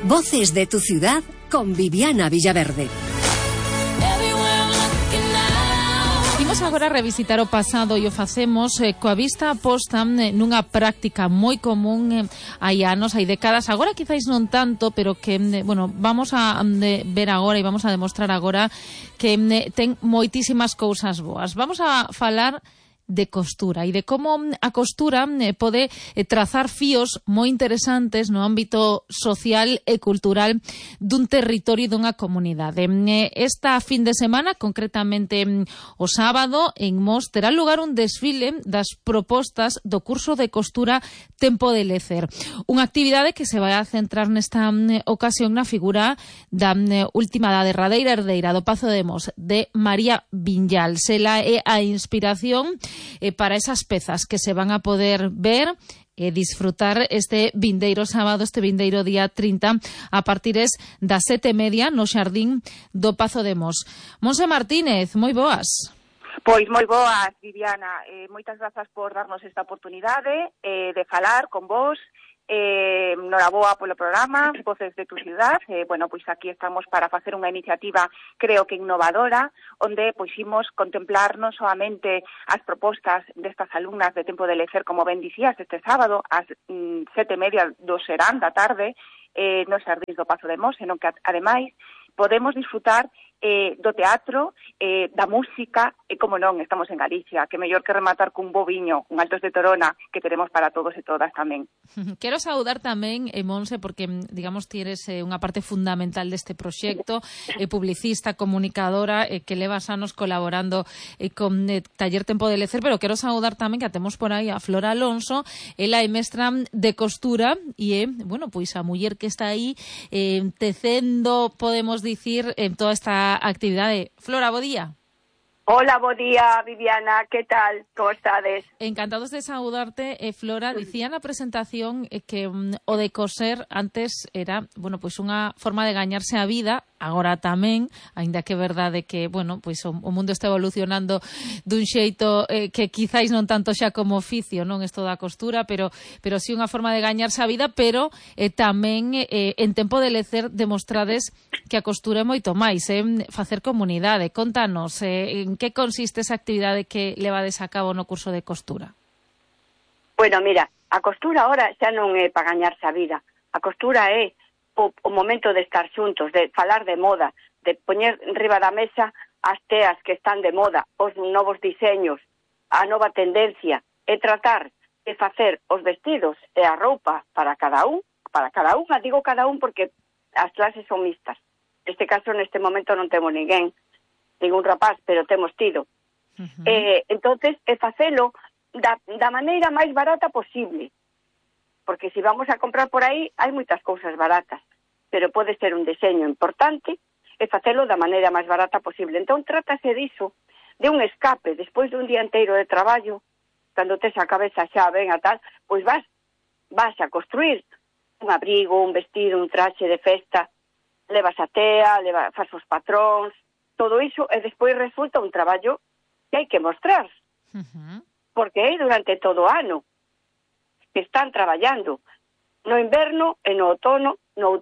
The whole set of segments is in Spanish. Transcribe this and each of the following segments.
Voces de tu ciudad con Viviana Villaverde. Imos agora revisitar o pasado e o facemos coa vista posta nunha práctica moi común hai anos, hai décadas, agora quizáis non tanto, pero que, vamos a ver agora e vamos a demostrar agora que ten moitísimas cousas boas. Vamos a falar de costura e de como a costura pode trazar fíos moi interesantes no ámbito social e cultural dun territorio e dunha comunidade. Esta fin de semana, concretamente o sábado, en Mos terá lugar un desfile das propostas do curso de costura Tempo de Lecer. Unha actividade que se vai a centrar nesta ocasión na figura da última da derradeira herdeira do Pazo de Mos, de María Viñal. Sela é a inspiración para esas pezas que se van a poder ver e disfrutar este vindeiro sábado, este vindeiro día 30, a partir das 7:30 no xardín do Pazo de Mos. Monse Martínez, moi boas. Pois moi boas, Viviana. Moitas grazas por darnos esta oportunidade de falar con vos. Noraboa polo programa Voces de tu ciudad. Pois aquí estamos para facer unha iniciativa, creo que innovadora, onde pois imos contemplar non solamente as propostas destas alumnas de Tempo de Lecer, como ben dicías, este sábado ás 7:30 do serán da tarde no xardín do Pazo de Mos, senón que ademais podemos disfrutar do teatro, da música, e como non, estamos en Galicia, que mellor que rematar cun bo viño, un Altos de Torona, que teremos para todos e todas tamén. Quero saudar tamén, Monse, porque, digamos, tienes unha parte fundamental deste proxecto, publicista, comunicadora, que levas anos colaborando con Taller Tempo de Lecer, pero quero saudar tamén que temos por aí a Flora Alonso, ela é mestra de costura, e é, pois a muller que está aí tecendo, podemos dicir, en toda esta actividade. Flora, bo día. Hola, bo día, Viviana, que tal? Como estades? Encantados de saudarte, Flora. Dicía na presentación que o de coser antes era, pois unha forma de gañarse a vida, agora tamén, aínda que é verdade que, pois o mundo está evolucionando dun xeito que quizáis non tanto xa como oficio, non isto da costura, pero si unha forma de gañarse a vida, pero tamén en Tempo de Lecer demostrades que a costura é moito máis, facer comunidade. Contanos, en que consiste esa actividade que levades a cabo no curso de costura? Bueno, mira, a costura ahora xa non é para gañarse a vida. A costura é o momento de estar xuntos, de falar de moda, de poñer riba da mesa as teas que están de moda, os novos diseños, a nova tendencia, e tratar de facer os vestidos e a roupa para cada unha, digo cada un porque as clases son mixtas. Neste caso, neste momento non temos ningún rapaz, pero temos tido. Entonces, é facelo da maneira máis barata posible. Porque se vamos a comprar por aí, hai moitas cousas baratas, pero pode ser un deseño importante e facelo da maneira máis barata posible. Entón, trátase diso, de un escape, despois dun día inteiro de traballo, cando tes a cabeza xa ben a tal, pois vas a construir un abrigo, un vestido, un traxe de festa, levas a tea, fas os patróns, todo iso, e despois resulta un traballo que hai que mostrar. Porque é durante todo o ano que están traballando. No inverno e no outono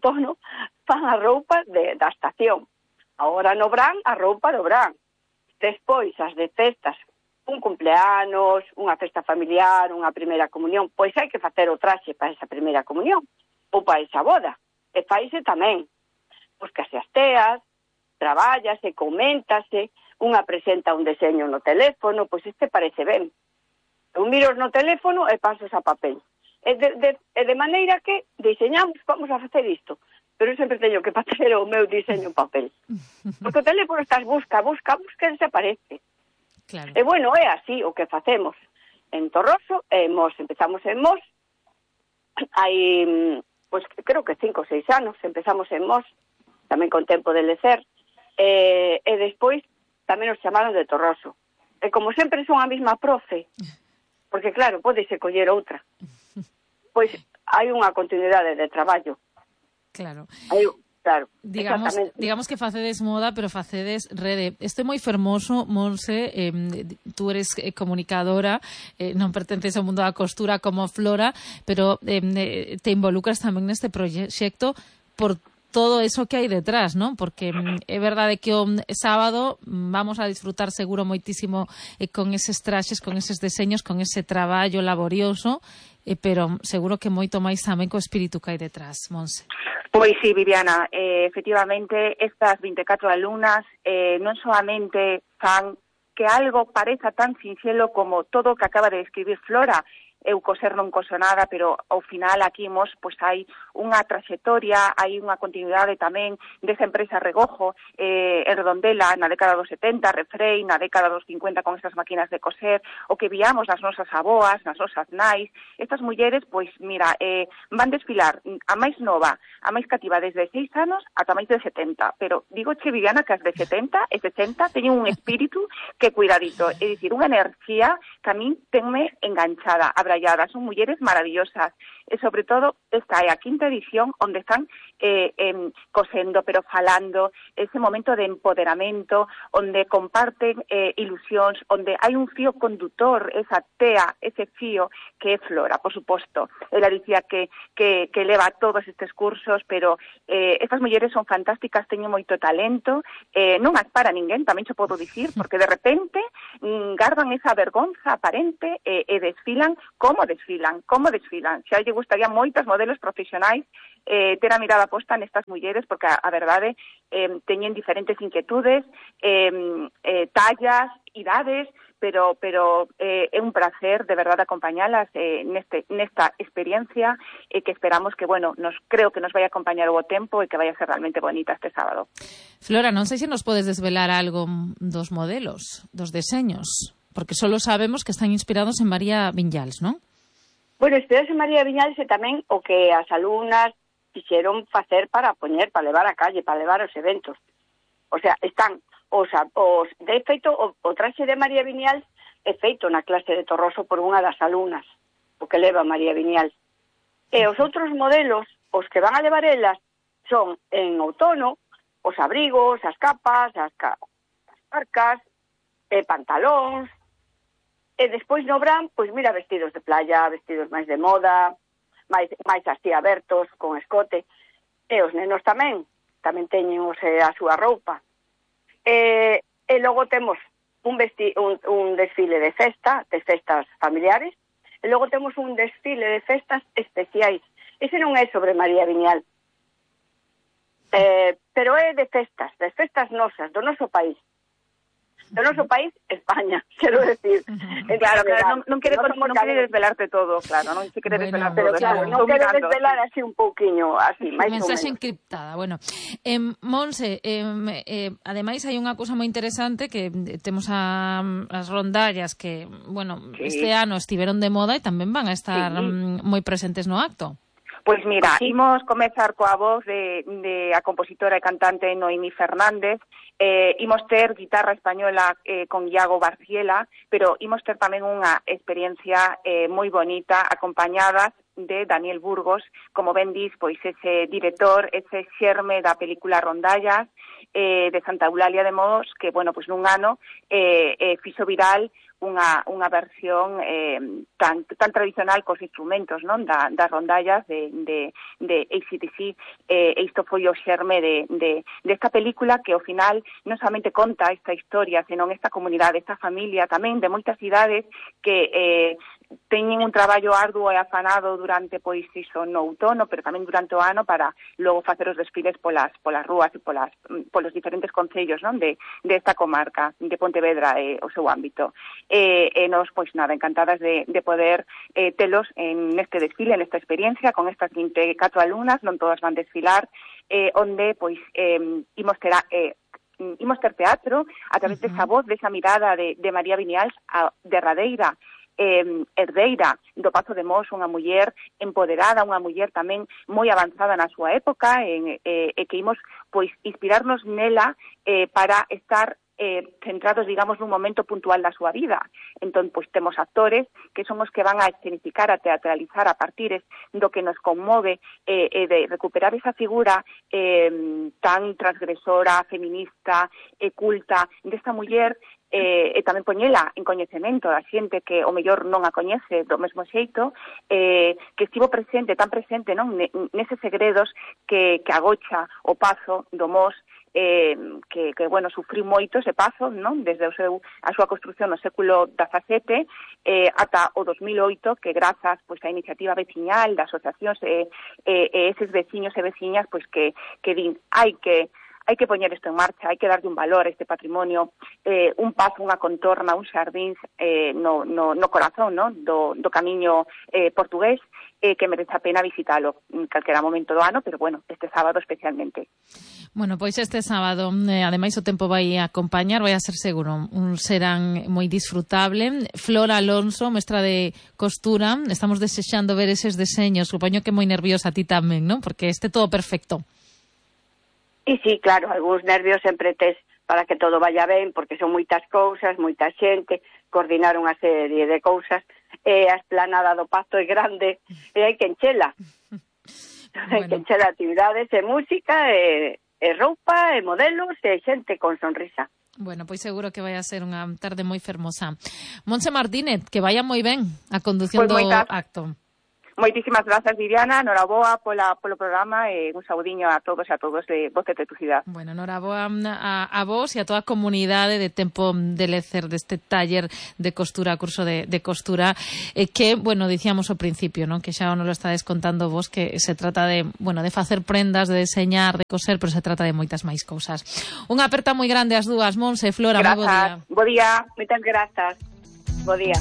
fan a roupa da estación. Agora no verán, a roupa do verán. Despois, as de festas, un cumpleanos, unha festa familiar, unha primeira comunión, pois hai que facer o traxe para esa primeira comunión, ou para esa boda. E faise tamén. Buscase as teas, trabállase, coméntase, unha presenta un deseño no teléfono, pois este parece ben. Eu miro no teléfono e paso a papel. E de maneira que diseñamos, vamos a facer isto. Pero eu sempre teño que facer o meu diseño en papel. Porque o teléfono estás busca e desaparece. Claro. E é así o que facemos. En Torroso, empezamos en Mos, hai, creo que 5 ou 6 anos, empezamos en Mos, tamén con Tempo de Lecer, e despois tamén nos chamaron de Torroso. E como sempre son a mesma profe, porque claro, podese coller outra, pois hai unha continuidade de traballo. Claro. Claro, digamos que facedes moda, pero facedes rede. Isto é moi fermoso, Monse, tú eres comunicadora, non pertences ao mundo da costura como Flora, pero te involucras tamén neste proxecto por todo eso que hai detrás, non? Porque é verdade que o sábado vamos a disfrutar seguro moitísimo con eses traxes, con eses deseños, con ese traballo laborioso, pero seguro que moito máis tamén co espírito que hai detrás, Monse. Pois sí, Viviana, efectivamente estas 24 alumnas non solamente fan que algo pareza tan sinxelo como todo o que acaba de describir Flora. Eu coser non coso nada, pero ao final aquí pois hai unha traxectoria, hai unha continuidade tamén desa empresa Regojo, en Redondela, na década dos 70, Refrei, na década dos 50 con estas máquinas de coser, o que víamos nas nosas aboas, nas nosas nais. Estas mulleres, pois, mira, van desfilar a máis nova, a máis cativa desde 6 anos ata máis de 70, pero digo che, Viviana, que as de 70 e 60 teñen un espírito que cuidadito, é dicir, unha enerxía que a min tenme enganchada, son mulleres maravillosas e sobre todo esta é a quinta edición onde están cosendo pero falando, ese momento de empoderamento onde comparten ilusións, onde hai un fío condutor, esa tea, ese fío que é Flora, por suposto. Ela dicía que leva todos estes cursos, pero estas mulleres son fantásticas, teñen moito talento, non as para ninguén, tamén xo podo dicir, porque de repente gardan esa vergonza aparente e desfilan como desfilan. Xa lle gustaría moitas modelos profesionais ter a mirada posta nestas mulleres, porque a verdade teñen diferentes inquietudes, tallas, idades, pero é un placer de verdade acompañalas nesta experiencia que esperamos que, creo que nos vai a acompañar o tempo e que vai a ser realmente bonita este sábado. Flora, non sei se nos podes desvelar algo dos modelos, dos deseños, porque só sabemos que están inspirados en María Viñals, non? Bueno, inspirados en María Viñals e tamén o que as alumnas quixeron facer para levar a calle, para levar aos eventos. O sea, están de feito, o traxe de María Viñals é feito na clase de Torroso por unha das alumnas, o que leva María Viñals. E os outros modelos, os que van a levar elas, son en outono, os abrigos, as capas, as parcas, pantalóns, e despois no verán, pois mira, vestidos de playa, vestidos máis de moda, máis así abertos, con escote. E os nenos tamén teñen a súa roupa. E logo temos un desfile de festas familiares, e logo temos un desfile de festas especiais. Ese non é sobre María Viñals, pero é de festas nosas, do noso país. Do noso país, España, quero decir. Claro, non quere desvelarte todo, claro, non se quere desvelar todo. Claro, non quere desvelar así un pouquiño, así, máis ou menos. Mensaxe encriptada, bueno. Monse, ademais hai unha cousa moi interesante que temos as rondallas que, este ano estiveron de moda e tamén van a estar moi presentes no acto. Pois mira, imos comezar coa voz de a compositora e cantante Noemí Fernández, imos ter guitarra española con Iago Barciela, pero imos ter tamén unha experiencia moi bonita acompañadas de Daniel Burgos, como ben dis, pois ese director, ese xerme da película Rondallas, de Santa Eulalia de Mos, que, pois nun ano fixo viral unha versión tan tradicional cos instrumentos, non, das rondallas de AC/DC, e isto foi o xerme de esta película que ao final non somente conta esta historia, senón esta comunidade, esta familia tamén de moitas idades que teñen un traballo arduo e afanado durante, pois, iso, no outono, pero tamén durante o ano para logo facer os desfiles polas rúas e polos diferentes concellos, non, de esta comarca de Pontevedra e o seu ámbito. E nos, pois nada, encantadas de poder telos neste desfile, nesta experiencia, con estas 24 alumnas, non todas van desfilar, onde, pois, imos ter teatro a través desa voz, desa mirada de María Viñals, derradeira, herdeira do Pazo de Mos, unha muller empoderada, unha muller tamén moi avanzada na súa época, e que imos, pois, inspirarnos nela para estar centrados, digamos, nun momento puntual da súa vida. Entón, pois, temos actores que son os que van a escenificar, a teatralizar a partir do que nos conmove, de recuperar esa figura tan transgresora, feminista, culta, desta muller e tamén poñela en coñecemento da xente que o mellor non a coñece do mesmo xeito, que estivo presente, tan presente, non, neses segredos que agocha o pazo do Mos, que bueno, sufriu moito ese pazo, non? Desde a súa construción no século XVII ata o 2008, que grazas pois á iniciativa veciñal, das asociacións e eses veciños e veciñas pois que din hai que poñer isto en marcha, hai que darlle un valor a este patrimonio, un pazo, unha contorna, un xardín no corazón, non? Do camiño portugués, que merece a pena visitalo en calquera momento do ano, pero bueno, este sábado especialmente. Bueno, pois este sábado, ademais o tempo vai acompañar, vai a ser seguro un serán moi disfrutable. Flor Alonso, mestra de costura, estamos desexando ver eses deseños, supoño que moi nerviosa a ti tamén, non? Porque este todo perfecto. E sí, claro, algúns nervios sempre tes para que todo vaya ben, porque son moitas cousas, moita xente, coordinar unha serie de cousas, a esplanada do Pazo é grande, e hai que enchela. Bueno. Hai que enchela actividades, e música, e roupa, e modelos, e xente con sonrisa. Bueno, pois seguro que vai a ser unha tarde moi fermosa. Montse Martínez, que vaya moi ben a condución do acto. Moitísimas grazas, Viviana, noraboa polo programa e un saudiño a todos e a todos de Voces de tu Ciudad. Bueno, noraboa a vos e a toda a comunidade de Tempo de Lecer deste taller de costura, curso de costura, que, bueno, dicíamos ao principio, non? Que xa non lo estades contando vos, que se trata de, bueno, de facer prendas, de deseñar, de coser, pero se trata de moitas máis cousas. Unha aperta moi grande ás dúas, Monse, Flora, moi bo día. Bo día. Moitas grazas. Bo día.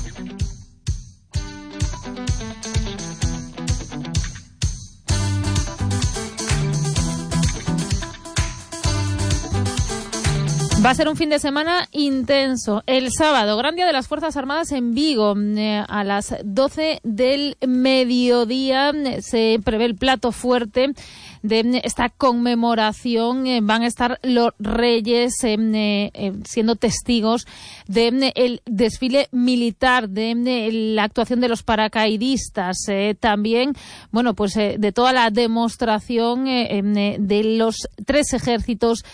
Va a ser un fin de semana intenso. El sábado, Gran Día de las Fuerzas Armadas en Vigo. A las 12 del mediodía se prevé el plato fuerte de esta conmemoración. Van a estar los reyes siendo testigos del desfile militar, de la actuación de los paracaidistas, también, bueno, pues de toda la demostración de los tres ejércitos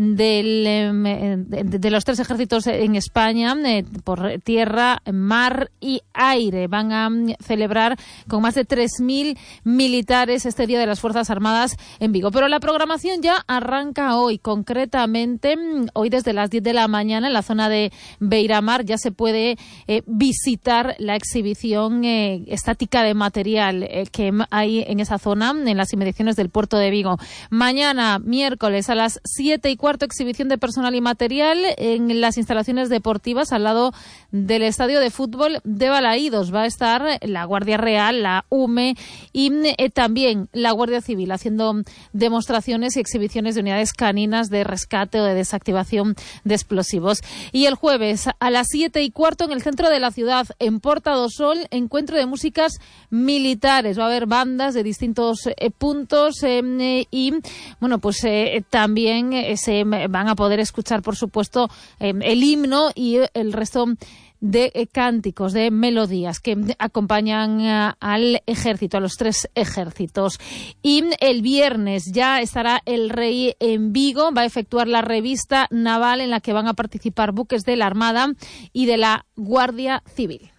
de los tres ejércitos en España, por tierra, mar y aire. Van a celebrar con más de 3.000 militares este Día de las Fuerzas Armadas en Vigo. Pero la programación ya arranca hoy, concretamente hoy desde las 10 de la mañana en la zona de Beiramar ya se puede visitar la exhibición estática de material que hay en esa zona, en las inmediaciones del puerto de Vigo. Mañana, miércoles, a las 7:15, exhibición de personal y material en las instalaciones deportivas al lado del estadio de fútbol de Balaídos. Va a estar la Guardia Real, la UME y también la Guardia Civil haciendo demostraciones y exhibiciones de unidades caninas de rescate o de desactivación de explosivos. Y el jueves a las 7:15 en el centro de la ciudad, en Porta do Sol, encuentro de músicas militares. Va a haber bandas de distintos puntos y bueno, pues también se van a poder escuchar, por supuesto, el himno y el resto de cánticos, de melodías que acompañan al ejército, a los tres ejércitos. Y el viernes ya estará el rey en Vigo, va a efectuar la revista naval en la que van a participar buques de la Armada y de la Guardia Civil.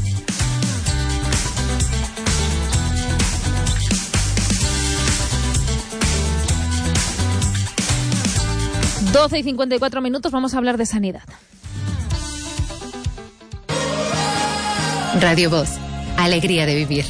Doce y 54 minutos, vamos a hablar de sanidad. Radio Voz, alegría de vivir.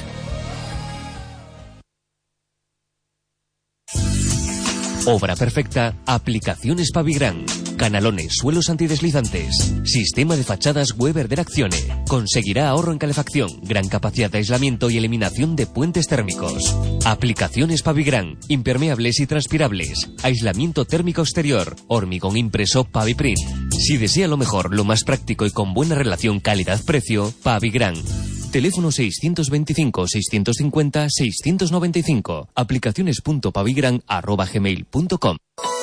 Obra perfecta, aplicaciones Pavigran, canalones, suelos antideslizantes, sistema de fachadas Weber de Accione. Conseguirá ahorro en calefacción, gran capacidad de aislamiento y eliminación de puentes térmicos. Aplicaciones Pavigran, impermeables y transpirables, aislamiento térmico exterior, hormigón impreso Paviprint. Si desea lo mejor, lo más práctico y con buena relación calidad-precio, Pavigran. Teléfono 625-650-695. Aplicaciones.pavigran@gmail.com.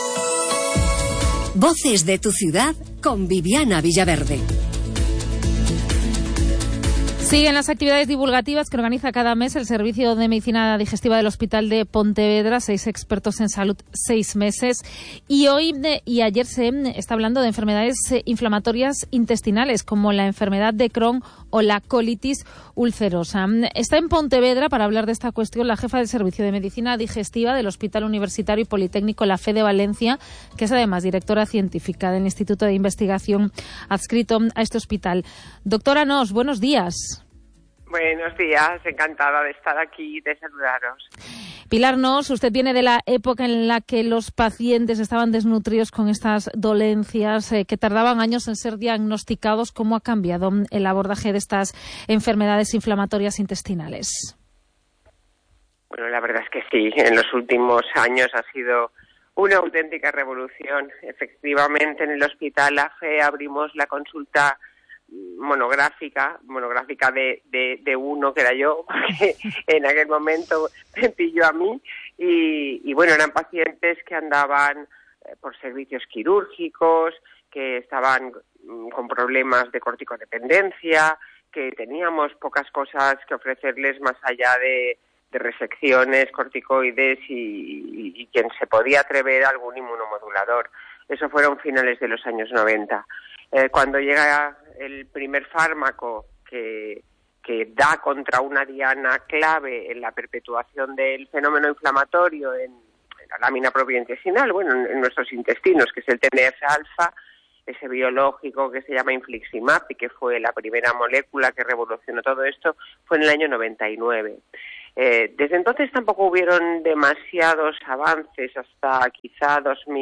Voces de tu ciudad con Viviana Villaverde. Siguen las actividades divulgativas que organiza cada mes el Servicio de Medicina Digestiva del Hospital de Pontevedra, 6 expertos en salud, 6 meses. Y hoy y ayer se está hablando de enfermedades inflamatorias intestinales, como la enfermedad de Crohn o la colitis ulcerosa. Está en Pontevedra para hablar de esta cuestión la jefa del Servicio de Medicina Digestiva del Hospital Universitario y Politécnico La Fe de Valencia, que es además directora científica del Instituto de Investigación adscrito a este hospital. Doctora Nos, buenos días. Buenos días, encantada de estar aquí y de saludaros. Pilar Nos, usted viene de la época en la que los pacientes estaban desnutridos con estas dolencias que tardaban años en ser diagnosticados. ¿Cómo ha cambiado el abordaje de estas enfermedades inflamatorias intestinales? Bueno, la verdad es que sí, en los últimos años ha sido una auténtica revolución. Efectivamente, en el Hospital La Fe abrimos la consulta monográfica de uno que era yo, porque en aquel momento me pilló a mí y bueno, eran pacientes que andaban por servicios quirúrgicos, que estaban con problemas de corticodependencia, que teníamos pocas cosas que ofrecerles más allá de resecciones, corticoides y quien se podía atrever a algún inmunomodulador. Eso fueron finales de los años 90. Cuando llega el primer fármaco que da contra una diana clave en la perpetuación del fenómeno inflamatorio en la lámina propia intestinal, bueno, en nuestros intestinos, que es el TNF-alfa, ese biológico que se llama infliximab y que fue la primera molécula que revolucionó todo esto, fue en el año 99. Desde entonces tampoco hubieron demasiados avances hasta quizá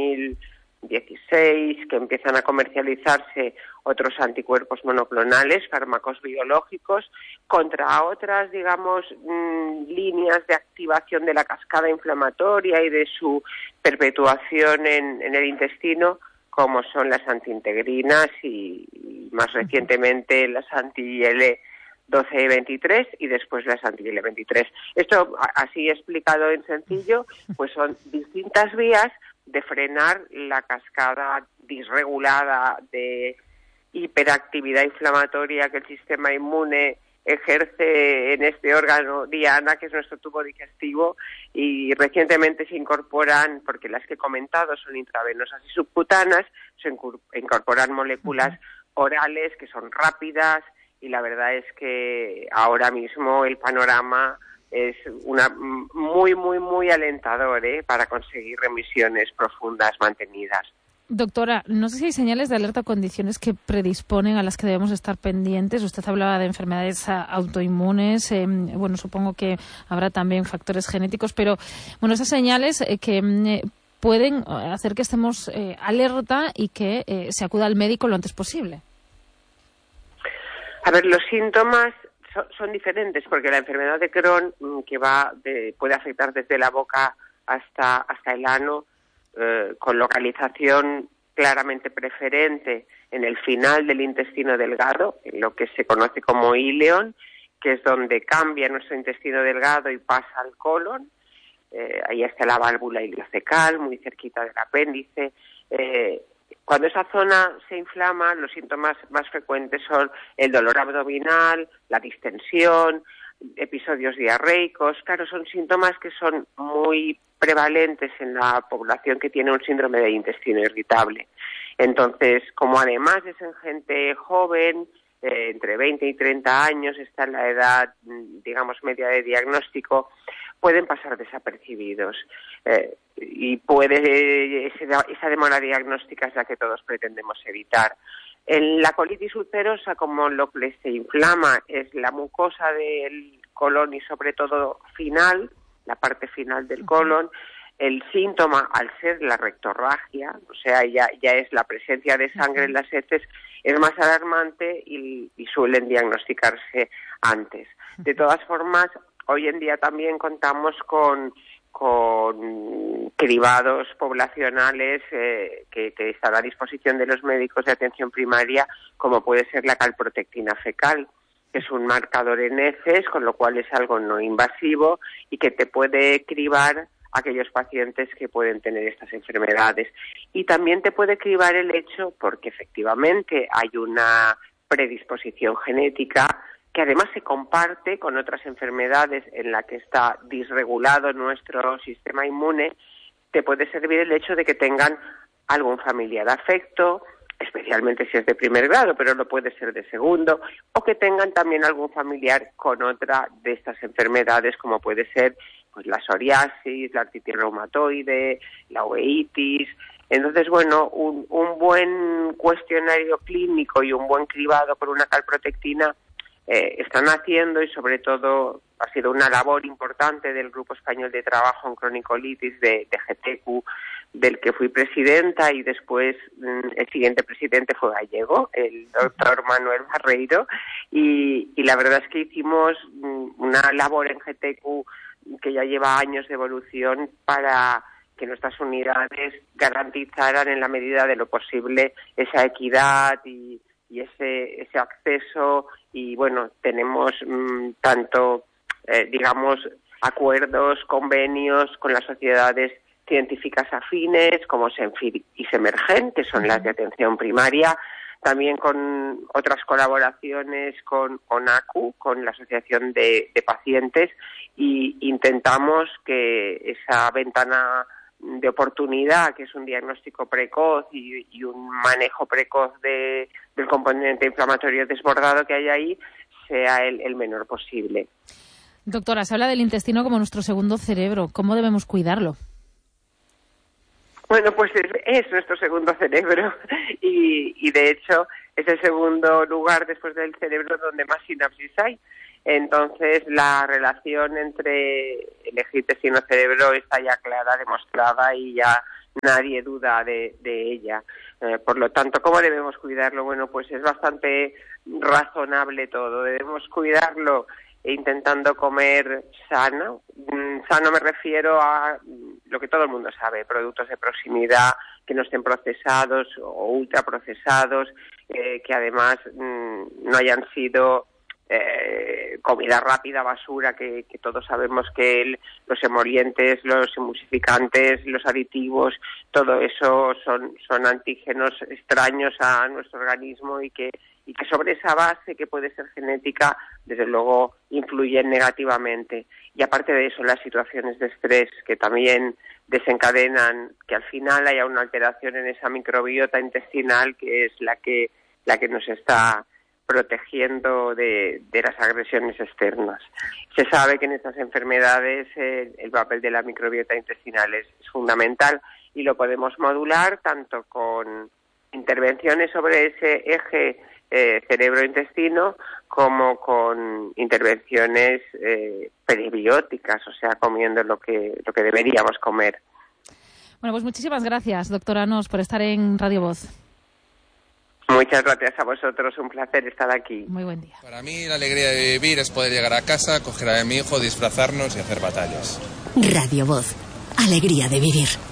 2016, que empiezan a comercializarse otros anticuerpos monoclonales, fármacos biológicos, contra otras, digamos, líneas de activación de la cascada inflamatoria y de su perpetuación en el intestino, como son las antiintegrinas y más recientemente las anti-IL-12-23 y después las anti-IL-23. Esto, así explicado en sencillo, pues son distintas vías de frenar la cascada disregulada de hiperactividad inflamatoria que el sistema inmune ejerce en este órgano diana, que es nuestro tubo digestivo, y recientemente se incorporan, porque las que he comentado son intravenosas y subcutaneas, se incorporan moléculas orales que son rápidas, y la verdad es que ahora mismo el panorama es muy alentador para conseguir remisiones profundas mantenidas. Doctora, no sé si hay señales de alerta o condiciones que predisponen a las que debemos estar pendientes. Usted hablaba de enfermedades autoinmunes, bueno, supongo que habrá también factores genéticos, pero bueno, esas señales que pueden hacer que estemos alerta y que se acuda al médico lo antes posible. A ver, los síntomas son diferentes, porque la enfermedad de Crohn, que puede afectar desde la boca hasta el ano, con localización claramente preferente en el final del intestino delgado, en lo que se conoce como íleon, que es donde cambia nuestro intestino delgado y pasa al colon. Ahí está la válvula ileocecal, muy cerquita del apéndice. Cuando esa zona se inflama, los síntomas más frecuentes son el dolor abdominal, la distensión, episodios diarreicos. Claro, son síntomas que son muy prevalentes en la población que tiene un síndrome de intestino irritable. Entonces, como además es en gente joven, entre 20 y 30 años, está en la edad, digamos, media de diagnóstico, pueden pasar desapercibidos. Y esa demora diagnóstica es la que todos pretendemos evitar. En la colitis ulcerosa, como lo que se inflama es la mucosa del colon y sobre todo final, la parte final del colon, el síntoma, al ser la rectorragia, o sea, ya es la presencia de sangre en las heces, es más alarmante y suelen diagnosticarse antes. De todas formas, hoy en día también contamos con cribados poblacionales que están a disposición de los médicos de atención primaria, como puede ser la calprotectina fecal, que es un marcador en heces, con lo cual es algo no invasivo y que te puede cribar aquellos pacientes que pueden tener estas enfermedades. Y también te puede cribar el hecho, porque efectivamente hay una predisposición genética que además se comparte con otras enfermedades en la que está disregulado nuestro sistema inmune, te puede servir el hecho de que tengan algún familiar afecto, especialmente si es de primer grado, pero no puede ser de segundo, o que tengan también algún familiar con otra de estas enfermedades, como puede ser pues la psoriasis, la artritis reumatoide, la uveitis. Entonces, bueno, un buen cuestionario clínico y un buen cribado por una calprotectina están haciendo, y sobre todo ha sido una labor importante del Grupo Español de Trabajo en Cronicolitis de GTQ, del que fui presidenta, y después el siguiente presidente fue gallego, el doctor Manuel Barreiro, y la verdad es que hicimos una labor en GTQ que ya lleva años de evolución para que nuestras unidades garantizaran en la medida de lo posible esa equidad y ese acceso. Y bueno, tenemos tanto, acuerdos, convenios con las sociedades científicas afines como SEMFIR y SEMERGEN, que son las de atención primaria, también con otras colaboraciones con ONACU, con la Asociación de Pacientes, y intentamos que esa ventana de oportunidad, que es un diagnóstico precoz y un manejo precoz del componente inflamatorio desbordado que hay ahí, sea el menor posible. Doctora, se habla del intestino como nuestro segundo cerebro. ¿Cómo debemos cuidarlo? Bueno, pues es nuestro segundo cerebro y de hecho es el segundo lugar después del cerebro donde más sinapsis hay. Entonces la relación entre el eje intestino-cerebro está ya clara, demostrada, y ya nadie duda de ella. Por lo tanto, ¿cómo debemos cuidarlo? Bueno, pues es bastante razonable todo. Debemos cuidarlo intentando comer sano. Sano me refiero a lo que todo el mundo sabe: productos de proximidad, que no estén procesados o ultraprocesados, que además no hayan sido comida rápida, basura, que todos sabemos que los emolientes, los emulsificantes, los aditivos, todo eso son antígenos extraños a nuestro organismo y que sobre esa base, que puede ser genética, desde luego influyen negativamente. Y aparte de eso, las situaciones de estrés, que también desencadenan que al final haya una alteración en esa microbiota intestinal, que es la que nos está protegiendo de las agresiones externas. Se sabe que en estas enfermedades el papel de la microbiota intestinal es fundamental, y lo podemos modular tanto con intervenciones sobre ese eje cerebro-intestino como con intervenciones peribióticas, o sea, comiendo lo que deberíamos comer. Bueno, pues muchísimas gracias, doctora Nos, por estar en Radio Voz. Muchas gracias a vosotros, un placer estar aquí. Muy buen día. Para mí la alegría de vivir es poder llegar a casa, coger a mi hijo, disfrazarnos y hacer batallas. Radio Voz, alegría de vivir.